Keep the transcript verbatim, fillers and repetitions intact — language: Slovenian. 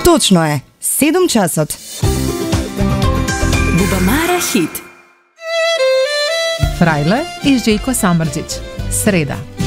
Точно е, седум часот. Бубамара хит. Фрајле и Жејко Самрџиќ. Среда.